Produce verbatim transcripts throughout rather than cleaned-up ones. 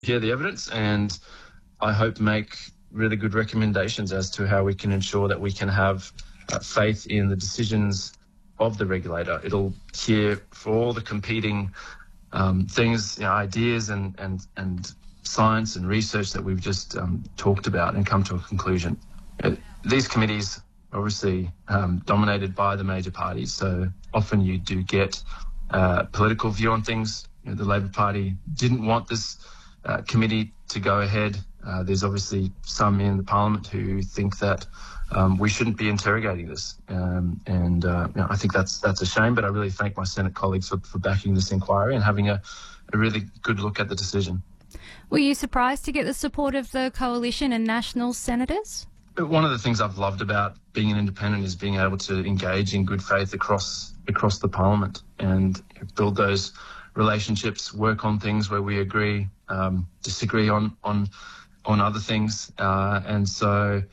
hear the evidence and I hope make really good recommendations as to how we can ensure that we can have uh, faith in the decisions of the regulator. It'll hear for all the competing um, things, you know, ideas and, and, and science and research that we've just um, talked about and come to a conclusion. Uh, these committees are obviously um, dominated by the major parties, so often you do get uh, political view on things. You know, the Labor Party didn't want this uh, committee to go ahead. Uh, there's obviously some in the Parliament who think that um, we shouldn't be interrogating this, um, and uh, you know, I think that's that's a shame. But I really thank my Senate colleagues for, for backing this inquiry and having a, a really good look at the decision. Were you surprised to get the support of the Coalition and National senators? One of the things I've loved about being an independent is being able to engage in good faith across across the Parliament and build those relationships, work on things where we agree, um, disagree on on on other things, uh, and so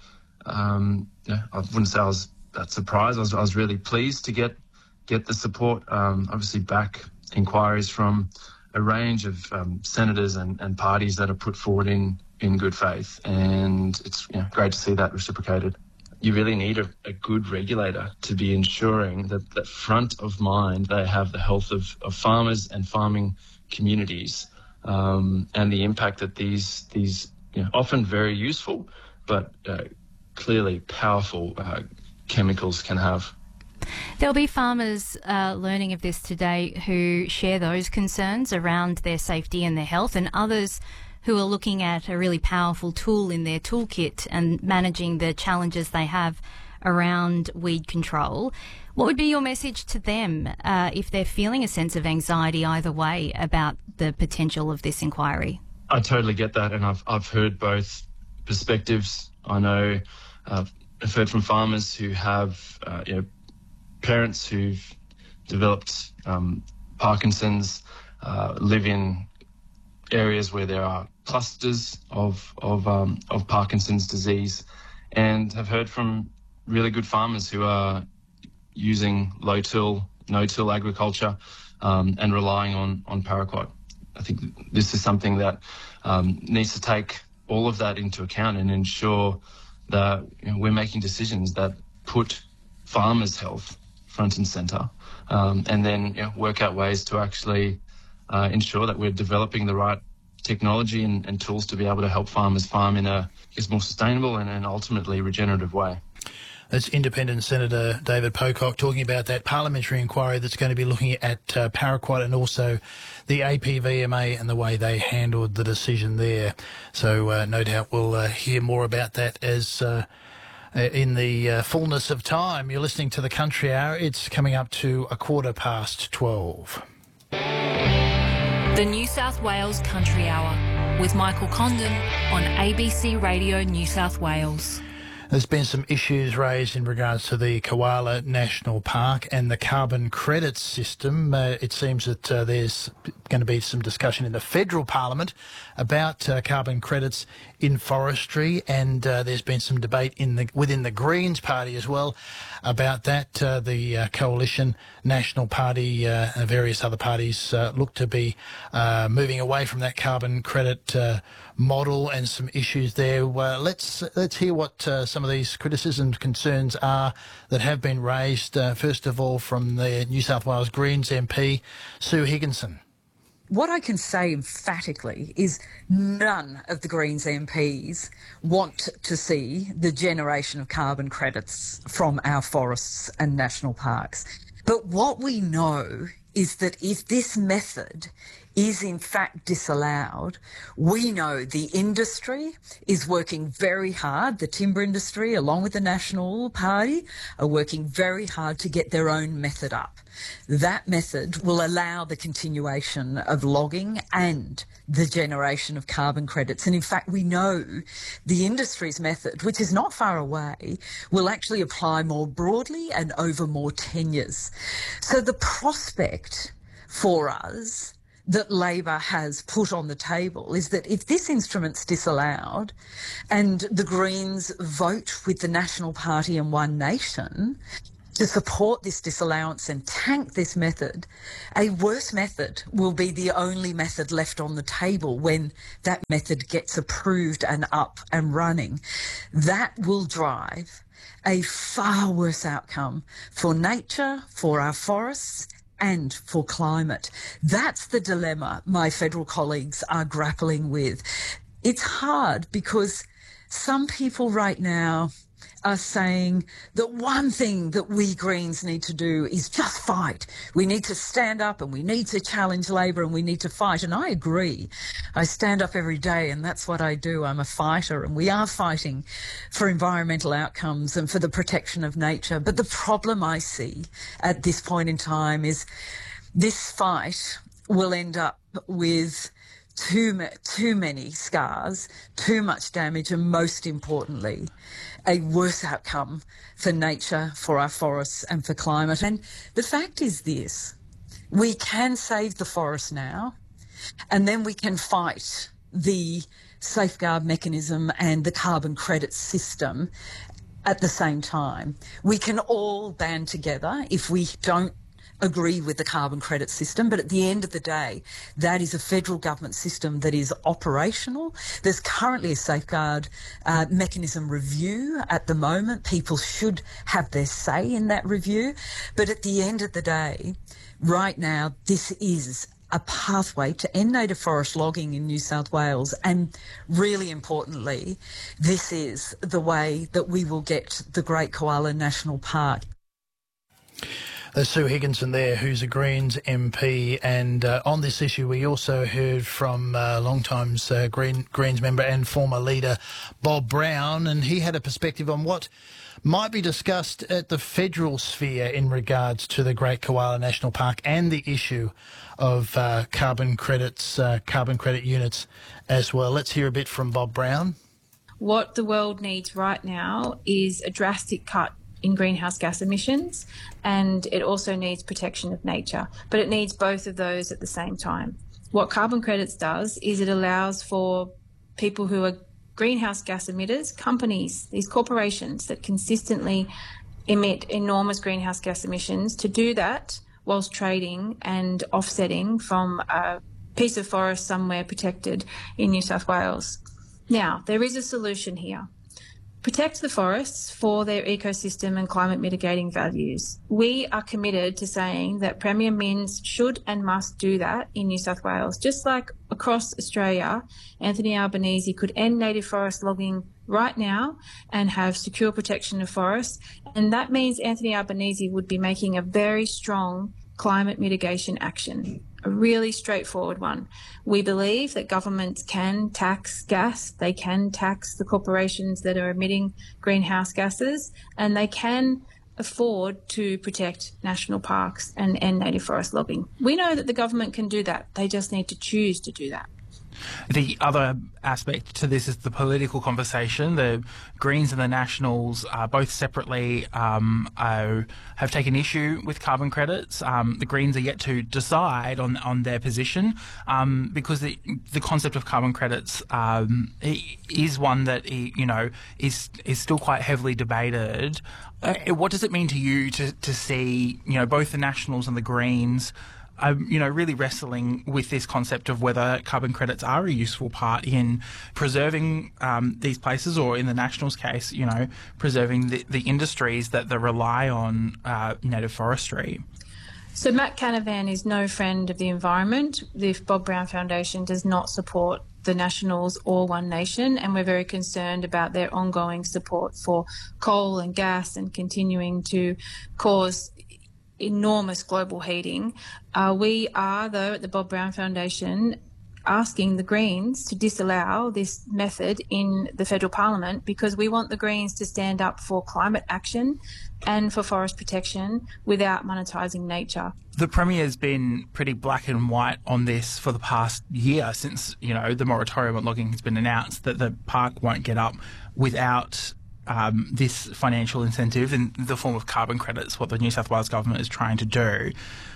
um, yeah, I wouldn't say I was that surprised. I was, I was really pleased to get get the support. Um, obviously, back inquiries from a range of um, senators and, and parties that are put forward in in good faith, and it's you know, great to see that reciprocated. You really need a, a good regulator to be ensuring that, that front of mind they have the health of, of farmers and farming communities, um, and the impact that these these you know, often very useful but uh, clearly powerful uh, chemicals can have. There'll be farmers uh, learning of this today who share those concerns around their safety and their health, and others who are looking at a really powerful tool in their toolkit and managing the challenges they have around weed control. What would be your message to them uh, if they're feeling a sense of anxiety either way about the potential of this inquiry? I totally get that, and I've I've heard both perspectives. I know uh, I've heard from farmers who have uh, you know parents who've developed um, Parkinson's, uh, live in areas where there are clusters of of um, of Parkinson's disease, and have heard from really good farmers who are using low-till, no-till agriculture um, and relying on on paraquat. I think this is something that um, needs to take all of that into account and ensure that you know, we're making decisions that put farmers' health front and centre, um, and then you know, work out ways to actually uh, ensure that we're developing the right technology and, and tools to be able to help farmers farm in a I guess, more sustainable and, and ultimately regenerative way. That's Independent Senator David Pocock talking about that parliamentary inquiry that's going to be looking at uh, paraquat and also the A P V M A and the way they handled the decision there. So uh, no doubt we'll uh, hear more about that as uh, in the uh, fullness of time. You're listening to the Country Hour. It's coming up to a quarter past twelve. The New South Wales Country Hour with Michael Condon on A B C Radio New South Wales. There's been some issues raised in regards to the Koala National Park and the carbon credits system. Uh, it seems that uh, there's going to be some discussion in the federal parliament about uh, carbon credits in forestry, and uh, there's been some debate in the within the Greens party as well about that. Uh, the uh, Coalition National Party uh, and various other parties uh, look to be uh, moving away from that carbon credit uh, model, and some issues there. Uh, let's let's hear what uh, some of these criticisms, concerns are that have been raised. Uh, first of all, from the New South Wales Greens M P, Sue Higginson. What I can say emphatically is none of the Greens M Ps want to see the generation of carbon credits from our forests and national parks. But what we know is that if this method is in fact disallowed, we know the industry is working very hard. The timber industry, along with the National Party, are working very hard to get their own method up. That method will allow the continuation of logging and the generation of carbon credits. And in fact, we know the industry's method, which is not far away, will actually apply more broadly and over more tenures. So the prospect for us that Labor has put on the table is that if this instrument's disallowed and the Greens vote with the National Party and One Nation to support this disallowance and tank this method, a worse method will be the only method left on the table when that method gets approved and up and running. That will drive a far worse outcome for nature, for our forests, and for climate. That's the dilemma my federal colleagues are grappling with. It's hard because some people right now are saying that one thing that we Greens need to do is just fight. We need to stand up and we need to challenge Labor and we need to fight. And I agree. I stand up every day and that's what I do. I'm a fighter and we are fighting for environmental outcomes and for the protection of nature. But the problem I see at this point in time is this fight will end up with Too, too many scars, too much damage, and most importantly, a worse outcome for nature, for our forests and for climate. And the fact is this, we can save the forest now, and then we can fight the safeguard mechanism and the carbon credit system at the same time. We can all band together if we don't agree with the carbon credit system, but at the end of the day, that is a federal government system that is operational. There's currently a safeguard uh, mechanism review at the moment. People should have their say in that review. But at the end of the day, right now, this is a pathway to end native forest logging in New South Wales. And really importantly, this is the way that we will get the Great Koala National Park. There's Sue Higginson there, who's a Greens M P, and uh, on this issue we also heard from uh, long-time uh, Green, Greens member and former leader Bob Brown, and he had a perspective on what might be discussed at the federal sphere in regards to the Great Koala National Park and the issue of uh, carbon credits, uh, carbon credit units as well. Let's hear a bit from Bob Brown. What the world needs right now is a drastic cut in greenhouse gas emissions, and it also needs protection of nature, but it needs both of those at the same time. What carbon credits does is it allows for people who are greenhouse gas emitters, companies, these corporations that consistently emit enormous greenhouse gas emissions, to do that whilst trading and offsetting from a piece of forest somewhere protected in New South Wales. Now, there is a solution here. Protect the forests for their ecosystem and climate mitigating values. We are committed to saying that Premier Minns should and must do that in New South Wales. Just like across Australia, Anthony Albanese could end native forest logging right now and have secure protection of forests. And that means Anthony Albanese would be making a very strong climate mitigation action, a really straightforward one. We believe that governments can tax gas, they can tax the corporations that are emitting greenhouse gases, and they can afford to protect national parks and end native forest logging. We know that the government can do that. They just need to choose to do that. The other aspect to this is the political conversation. The Greens and the Nationals, uh, both separately, um, uh, have taken issue with carbon credits. Um, the Greens are yet to decide on, on their position, um, because the the concept of carbon credits um, is one that, you know, is is still quite heavily debated. Uh, what does it mean to you to to see, you know, both the Nationals and the Greens Um, you know, really wrestling with this concept of whether carbon credits are a useful part in preserving um, these places, or in the Nationals' case, you know, preserving the, the industries that, that rely on uh, native forestry? So Matt Canavan is no friend of the environment. The Bob Brown Foundation does not support the Nationals or One Nation, and we're very concerned about their ongoing support for coal and gas and continuing to cause enormous global heating. Uh, we are, though, at the Bob Brown Foundation, asking the Greens to disallow this method in the federal parliament, because we want the Greens to stand up for climate action and for forest protection without monetising nature. The Premier's been pretty black and white on this for the past year, since, you know, the moratorium on logging has been announced, that the park won't get up without Um, this financial incentive in the form of carbon credits, what the New South Wales government is trying to do.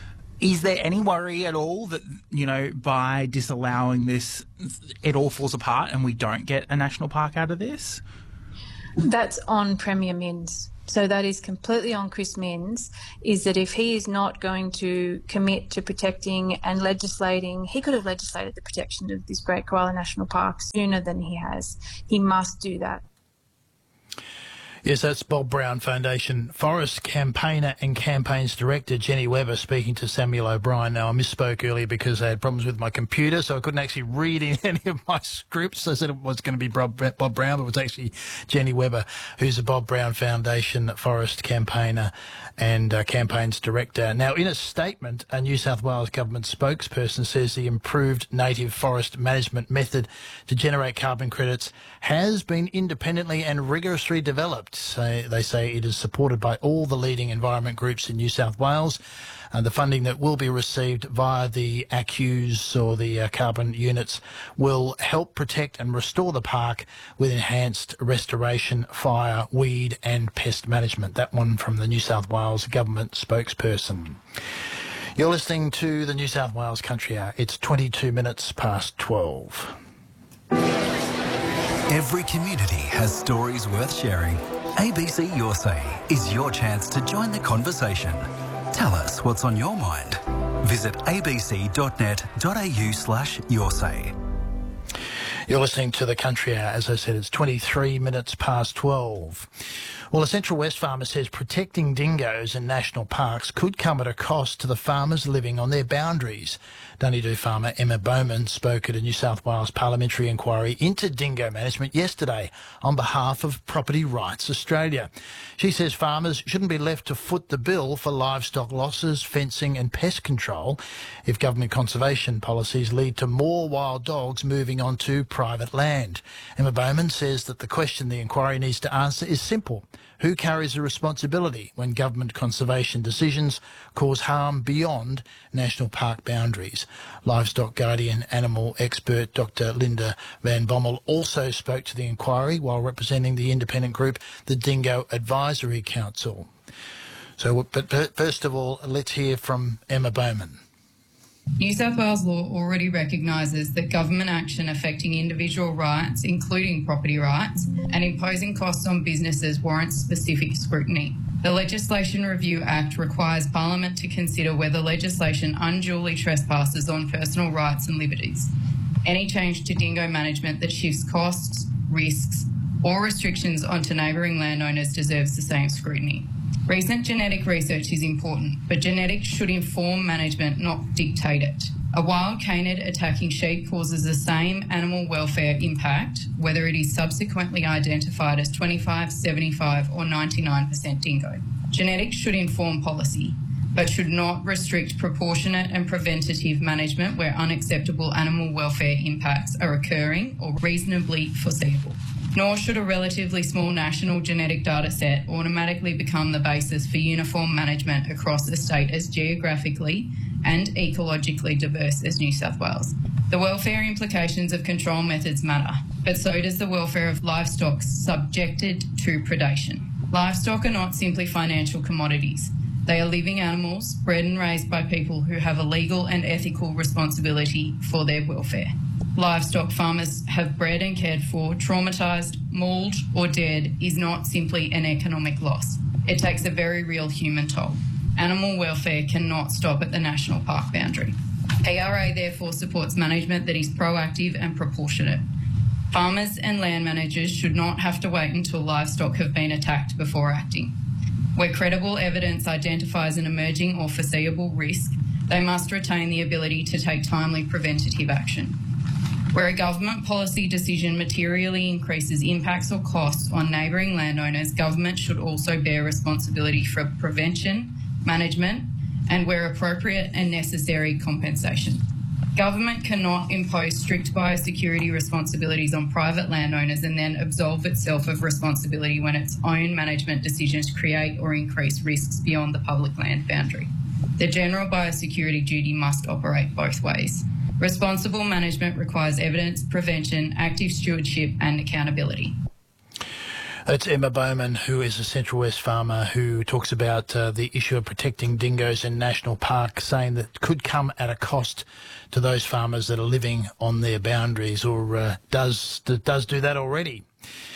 Is there any worry at all that, you know, by disallowing this, it all falls apart and we don't get a national park out of this? That's on Premier Minns. So that is completely on Chris Minns, is that if he is not going to commit to protecting and legislating, he could have legislated the protection of this Great Koala National Park sooner than he has. He must do that. Yes, that's Bob Brown Foundation Forest campaigner and campaigns director Jenny Webber speaking to Samuel O'Brien. Now, I misspoke earlier because I had problems with my computer, so I couldn't actually read any of my scripts. I said it was going to be Bob Brown, but it was actually Jenny Webber, who's a Bob Brown Foundation Forest campaigner and uh, campaigns director. Now, in a statement, a New South Wales government spokesperson says the improved native forest management method to generate carbon credits has been independently and rigorously developed. Say, they say it is supported by all the leading environment groups in New South Wales. And the funding that will be received via the A C Us or the uh, carbon units will help protect and restore the park with enhanced restoration, fire, weed and pest management. That one from the New South Wales government spokesperson. You're listening to the New South Wales Country Hour. It's twenty-two minutes past twelve. Every community has stories worth sharing. A B C Your Say is your chance to join the conversation. Tell us what's on your mind. Visit abc.net.au slash your say. You're listening to the Country Hour. As I said, it's twenty-three minutes past twelve. Well, a Central West farmer says protecting dingoes in national parks could come at a cost to the farmers living on their boundaries. Dunedoo farmer Emma Bowman spoke at a New South Wales parliamentary inquiry into dingo management yesterday on behalf of Property Rights Australia. She says farmers shouldn't be left to foot the bill for livestock losses, fencing and pest control if government conservation policies lead to more wild dogs moving onto private land. Emma Bowman says that the question the inquiry needs to answer is simple. Who carries the responsibility when government conservation decisions cause harm beyond national park boundaries? Livestock guardian animal expert Doctor Linda Van Bommel also spoke to the inquiry while representing the independent group, the Dingo Advisory Council. So, but first of all, let's hear from Emma Bowman. New South Wales law already recognises that government action affecting individual rights, including property rights, and imposing costs on businesses warrants specific scrutiny. The Legislation Review Act requires Parliament to consider whether legislation unduly trespasses on personal rights and liberties. Any change to dingo management that shifts costs, risks, or restrictions onto neighbouring landowners deserves the same scrutiny. Recent genetic research is important, but genetics should inform management, not dictate it. A wild canid attacking sheep causes the same animal welfare impact, whether it is subsequently identified as twenty-five, seventy-five or ninety-nine percent dingo. Genetics should inform policy, but should not restrict proportionate and preventative management where unacceptable animal welfare impacts are occurring or reasonably foreseeable. Nor should a relatively small national genetic data set automatically become the basis for uniform management across a state as geographically and ecologically diverse as New South Wales. The welfare implications of control methods matter, but so does the welfare of livestock subjected to predation. Livestock are not simply financial commodities. They are living animals bred and raised by people who have a legal and ethical responsibility for their welfare. Livestock farmers have bred and cared for, traumatised, mauled or dead is not simply an economic loss. It takes a very real human toll. Animal welfare cannot stop at the national park boundary. P R A therefore supports management that is proactive and proportionate. Farmers and land managers should not have to wait until livestock have been attacked before acting. Where credible evidence identifies an emerging or foreseeable risk, they must retain the ability to take timely preventative action. Where a government policy decision materially increases impacts or costs on neighbouring landowners, government should also bear responsibility for prevention, management, and where appropriate and necessary, compensation. Government cannot impose strict biosecurity responsibilities on private landowners and then absolve itself of responsibility when its own management decisions create or increase risks beyond the public land boundary. The general biosecurity duty must operate both ways. Responsible management requires evidence, prevention, active stewardship and accountability. That's Emma Bowman, who is a Central West farmer who talks about uh, the issue of protecting dingoes in national parks, saying that it could come at a cost to those farmers that are living on their boundaries, or uh, does does do that already.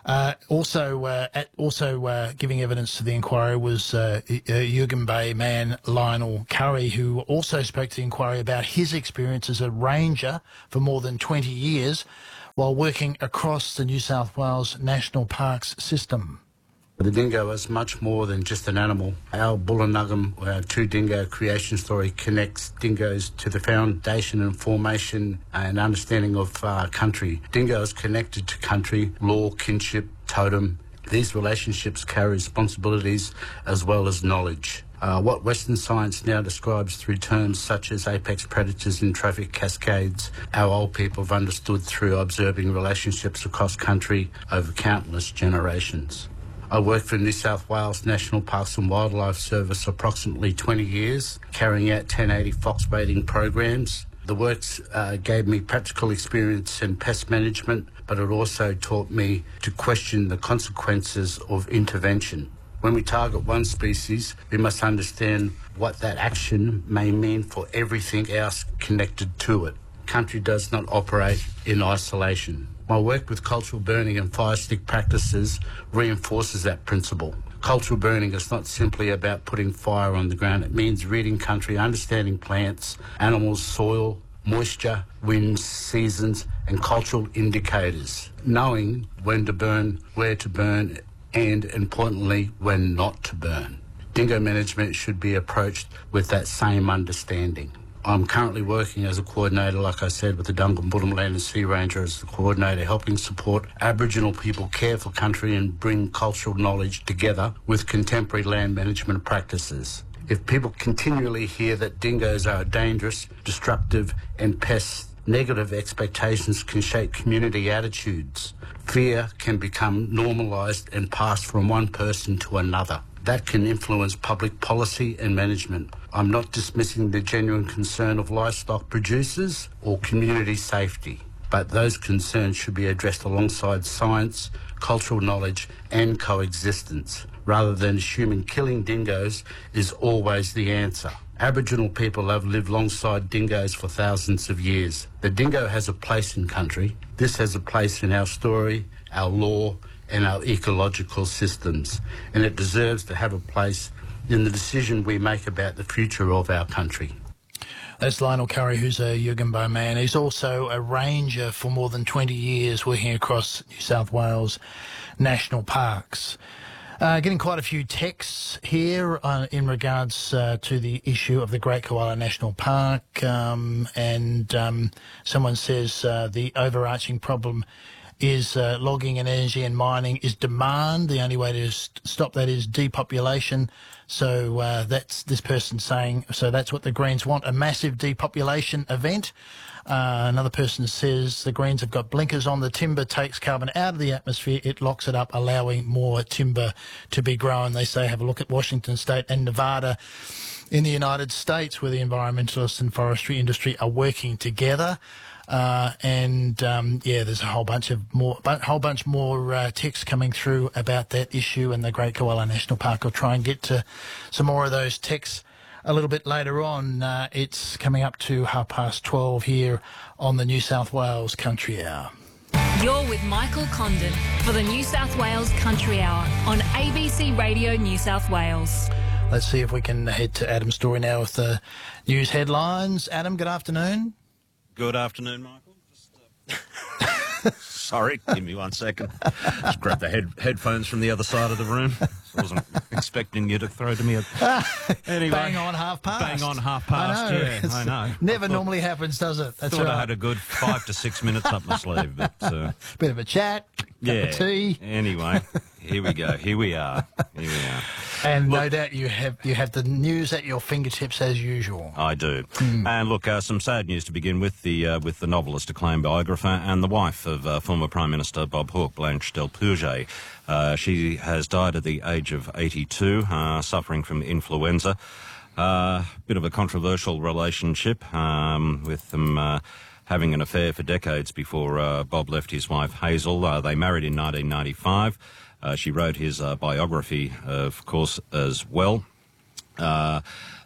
Uh, also, uh, at, also uh, giving evidence to the inquiry was uh, Juergen Bay man Lionel Curry, who also spoke to the inquiry about his experience as a ranger for more than twenty years while working across the New South Wales National Parks system. The dingo is much more than just an animal. Our Bulanaggum, our Two Dingo creation story, connects dingoes to the foundation and formation and understanding of uh, country. Dingo is connected to country, law, kinship, totem. These relationships carry responsibilities as well as knowledge. Uh, what Western science now describes through terms such as apex predators and trophic cascades, our old people have understood through observing relationships across country over countless generations. I worked for New South Wales National Parks and Wildlife Service approximately twenty years, carrying out ten eighty fox baiting programs. The works uh, gave me practical experience in pest management, but it also taught me to question the consequences of intervention. When we target one species, we must understand what that action may mean for everything else connected to it. Country does not operate in isolation. My work with cultural burning and fire stick practices reinforces that principle. Cultural burning is not simply about putting fire on the ground. It means reading country, understanding plants, animals, soil, moisture, winds, seasons, and cultural indicators. Knowing when to burn, where to burn, and, importantly, when not to burn. Dingo management should be approached with that same understanding. I'm currently working as a coordinator, like I said, with the Dungam Land and Sea Ranger as the coordinator, helping support Aboriginal people care for country and bring cultural knowledge together with contemporary land management practices. If people continually hear that dingoes are dangerous, destructive and pests, negative expectations can shape community attitudes. Fear can become normalised and passed from one person to another. That can influence public policy and management. I'm not dismissing the genuine concern of livestock producers or community safety, but those concerns should be addressed alongside science, cultural knowledge and coexistence, rather than assuming killing dingoes is always the answer. Aboriginal people have lived alongside dingoes for thousands of years. The dingo has a place in country. This has a place in our story, our law, and our ecological systems, and it deserves to have a place in the decision we make about the future of our country. That's Lionel Curry, who's a Juergen Bay man. He's also a ranger for more than twenty years, working across New South Wales national parks. Uh, getting quite a few texts here uh, in regards uh, to the issue of the Great Koala National Park, um, and um, someone says uh, the overarching problem is uh, logging and energy and mining is demand. The only way to st- stop that is depopulation. So uh, that's this person saying, so that's what the Greens want, a massive depopulation event. Uh, another person says the Greens have got blinkers on. The timber takes carbon out of the atmosphere. It locks it up, allowing more timber to be grown. They say have a look at Washington State and Nevada in the United States, where the environmentalists and forestry industry are working together. Uh, and um, yeah, there's a whole bunch of more, a whole bunch more uh, texts coming through about that issue and the Great Koala National Park. I'll try and get to some more of those texts a little bit later on. Uh, it's coming up to half past twelve here on the New South Wales Country Hour. You're with Michael Condon for the New South Wales Country Hour on A B C Radio New South Wales. Let's see if we can head to Adam Story now with the news headlines. Adam, good afternoon. Good afternoon, Michael. Just, uh, sorry, give me one second. Just grab the head, headphones from the other side of the room. I wasn't expecting you to throw to me a... Anyway, bang on half past. Bang on half past, I know. yeah, I know. Never I thought, normally happens, does it? That's thought right. I had a good five to six minutes up my sleeve, but... Uh, Bit of a chat, cup yeah, of tea. Anyway, here we go. Here we are. Here we are. And look, no doubt you have you have the news at your fingertips as usual. I do. Mm. And look, uh, some sad news to begin with. The uh, with the novelist, acclaimed biographer, and the wife of uh, former Prime Minister Bob Hawke, Blanche Del Puget. Uh, she has died at the age of eighty-two, uh, suffering from influenza. A uh, bit of a controversial relationship, um, with them uh, having an affair for decades before uh, Bob left his wife Hazel. Uh, they married in nineteen ninety-five. Uh, she wrote his uh, biography, uh, of course, as well. Uh,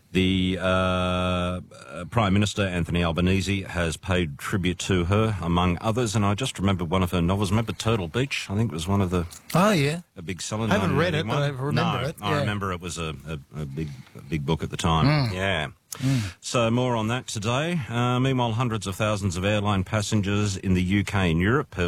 The uh, uh, Prime Minister, Anthony Albanese, has paid tribute to her, among others, and I just remember one of her novels. Remember Turtle Beach? I think it was one of the... Oh, yeah. A big selling I haven't read it, one. but I remember no, it. I yeah. remember it was a, a, a, big, a big book at the time. Mm. Yeah. Mm. So more on that today. Uh, meanwhile, hundreds of thousands of airline passengers in the U K and Europe have